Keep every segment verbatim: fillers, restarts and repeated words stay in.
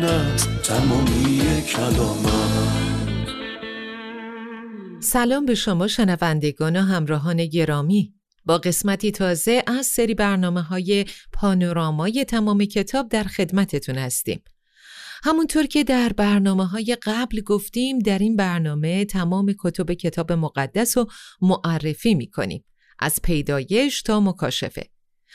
کند تمامی کلامت. سلام به شما شنوندگان و همراهان گرامی. با قسمتی تازه از سری برنامه‌های پانورامای تمام کتاب در خدمتتون هستیم. همونطور که در برنامه‌های قبل گفتیم، در این برنامه تمام کتب کتاب مقدس رو معرفی می‌کنیم، از پیدایش تا مکاشفه.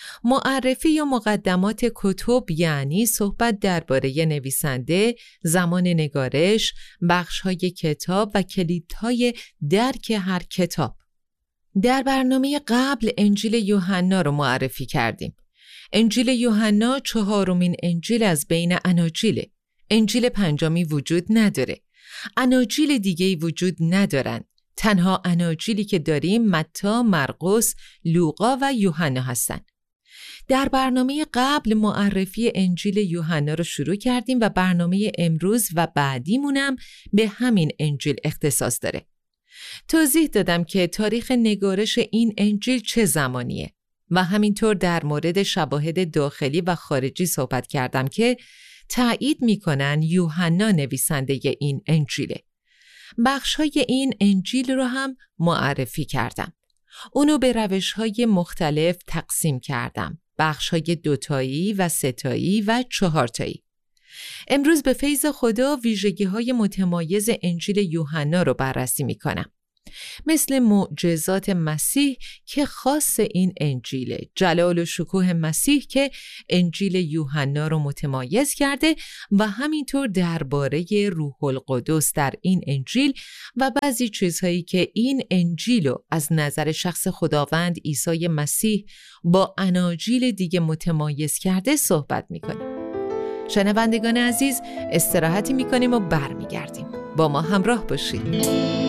معرفی یا مقدمات کتب یعنی صحبت درباره نویسنده، زمان نگارش، بخش‌های کتاب و کلیدهای درک هر کتاب. در برنامه قبل انجیل یوحنا رو معرفی کردیم. انجیل یوحنا چهارمین انجیل از بین اناجیله. انجیل پنجمی وجود نداره. اناجیل دیگه‌ای وجود ندارن. تنها اناجیلی که داریم متی، مرقس، لوقا و یوحنا هستن. در برنامه قبل معرفی انجیل یوحنا رو شروع کردیم و برنامه امروز و بعدیمونم به همین انجیل اختصاص داره. توضیح دادم که تاریخ نگارش این انجیل چه زمانیه و همینطور در مورد شواهد داخلی و خارجی صحبت کردم که تایید میکنن یوحنا نویسنده این انجیله. بخش‌های این انجیل رو هم معرفی کردم. اونو به روش‌های مختلف تقسیم کردم. بخش‌های دوتایی و ستایی و چهارتایی. امروز به فیض خدا ویژگی‌های متمایز انجیل یوحنا رو بررسی می‌کنم. مثل معجزات مسیح که خاص این انجیله، جلال و شکوه مسیح که انجیل یوحنا رو متمایز کرده و همینطور درباره روح القدس در این انجیل و بعضی چیزهایی که این انجیل رو از نظر شخص خداوند عیسی مسیح با اناجیل دیگه متمایز کرده صحبت می‌کنیم. شنوندگان عزیز، استراحتی می‌کنیم و برمیگردیم. با ما همراه باشید.